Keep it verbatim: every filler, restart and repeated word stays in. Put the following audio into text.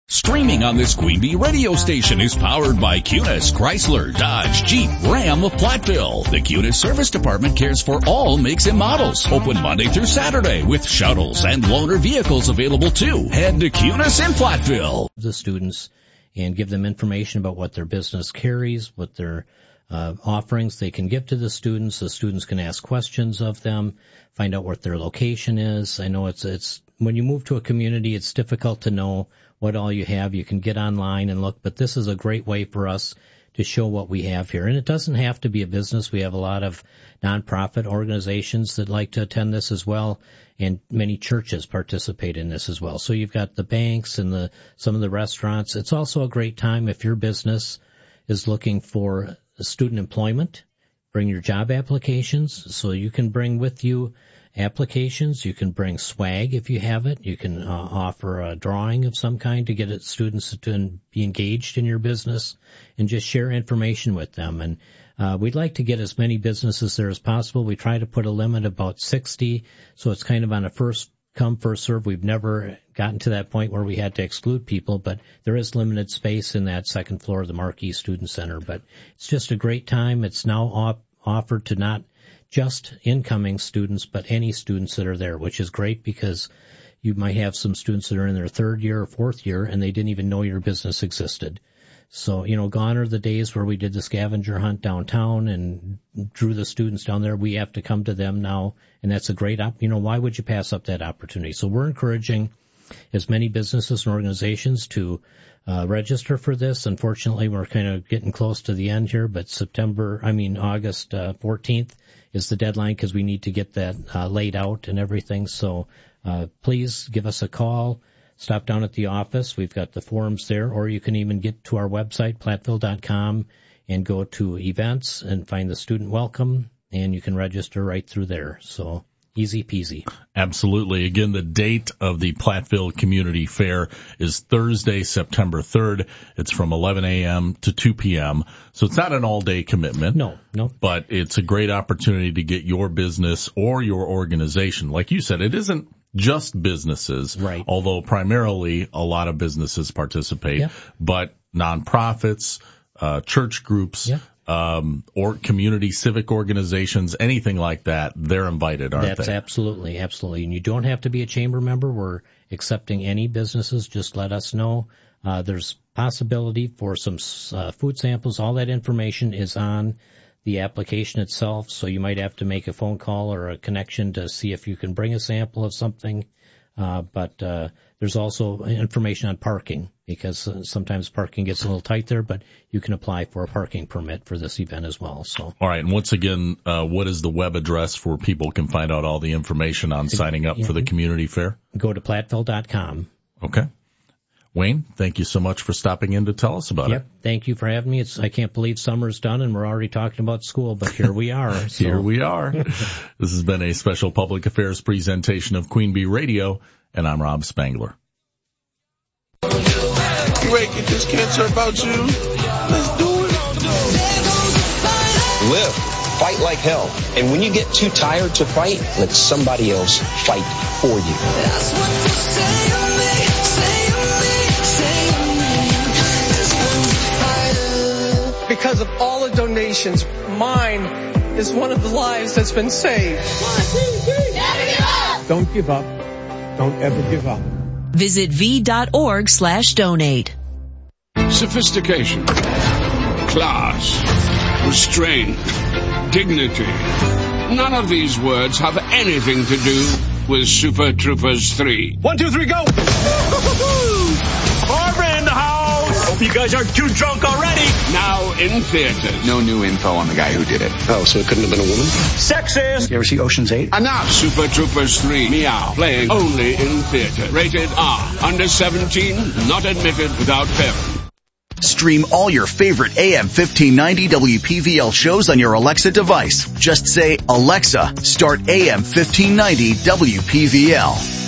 Streaming on this Queen Bee radio station is powered by Cunis, Chrysler, Dodge, Jeep, Ram of Platteville. The Cunis Service Department cares for all makes and models. Open Monday through Saturday with shuttles and loaner vehicles available too. Head to Cunis in Platteville. The students and give them information about what their business carries, what their uh, offerings they can give to the students. The students can ask questions of them, find out what their location is. I know it's it's when you move to a community, it's difficult to know what all you have. You can get online and look, but this is a great way for us to show what we have here. And it doesn't have to be a business. We have a lot of nonprofit organizations that like to attend this as well, and many churches participate in this as well. So you've got the banks and the some of the restaurants. It's also a great time if your business is looking for student employment. Bring your job applications, so you can bring with you applications. You can bring swag if you have it. You can uh, offer a drawing of some kind to get it, students to be engaged in your business and just share information with them. And uh, we'd like to get as many businesses there as possible. We try to put a limit of about sixty, so it's kind of on a first come, first serve. We've never gotten to that point where we had to exclude people, but there is limited space in that second floor of the Marquee Student Center. But it's just a great time. It's now op- offered to not just incoming students, but any students that are there, which is great because you might have some students that are in their third year or fourth year and they didn't even know your business existed. So, you know, gone are the days where we did the scavenger hunt downtown and drew the students down there. We have to come to them now, and that's a great op- you know, why would you pass up that opportunity? So we're encouraging as many businesses and organizations to uh, register for this. Unfortunately, we're kind of getting close to the end here, but September, I mean, August uh, fourteenth is the deadline because we need to get that uh, laid out and everything. So uh, please give us a call. Stop down at the office. We've got the forms there, or you can even get to our website, platteville dot com, and go to events and find the student welcome, and you can register right through there. So easy peasy. Absolutely. Again, the date of the Platteville Community Fair is Thursday, September third. It's from eleven a.m. to two p.m. So it's not an all-day commitment. No, no. But it's a great opportunity to get your business or your organization. Like you said, it isn't just businesses, right? Although primarily a lot of businesses participate, yeah. But nonprofits, uh, church groups, yeah. um, or community civic organizations, anything like that, they're invited, aren't That's they? That's absolutely, absolutely. And you don't have to be a chamber member. We're accepting any businesses. Just let us know. Uh, there's possibility for some uh, food samples. All that information is on the application itself, so you might have to make a phone call or a connection to see if you can bring a sample of something. Uh, but uh, there's also information on parking, because uh, sometimes parking gets a little tight there, but you can apply for a parking permit for this event as well. So, all right, and once again, uh, what is the web address where people can find out all the information on signing up yeah. for the community fair? Go to platteville dot com. Okay. Wayne, thank you so much for stopping in to tell us about yep. it. Thank you for having me. It's, I can't believe summer's done and we're already talking about school, but here we are. So. Here we are. This has been a special public affairs presentation of Queen Bee Radio, and I'm Rob Spangler. You ready to get this cancer about you? Let's do it. Live. Fight like hell. And when you get too tired to fight, let somebody else fight for you. That's what you say to me, say to me, say to me. This one's fighter. Because of all the donations, mine is one of the lives that's been saved. One, two, three. Never give up. Don't give up. Don't ever give up. Visit v.org slash donate. Sophistication, class, restraint, dignity. None of these words have anything to do with Super Troopers three. One, two, three, go! Barbara in the house! Hope you guys aren't too drunk already. Now in theaters. No new info on the guy who did it. Oh, so it couldn't have been a woman? Sexist! You ever see Ocean's eight? Enough! Super Troopers three, Meow, playing only in theater. Rated R. Under seventeen, not admitted without parent. Stream all your favorite A M fifteen ninety W P V L shows on your Alexa device. Just say, Alexa, start A M fifteen ninety W P V L.